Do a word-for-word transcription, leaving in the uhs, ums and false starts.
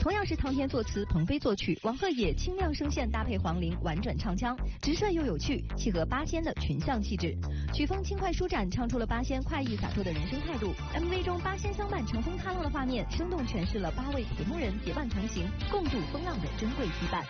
同样是汤天作词，鹏飞作曲，王鹤野清亮声线搭配黄龄婉转唱腔，直率又有趣，契合八仙的群像气质。曲风轻快舒展，唱出了八仙快意洒脱的人生态度。M V 中八仙相伴乘风踏浪的画面，生动诠释了八位普通人结伴同行，共度风浪的珍贵羁绊。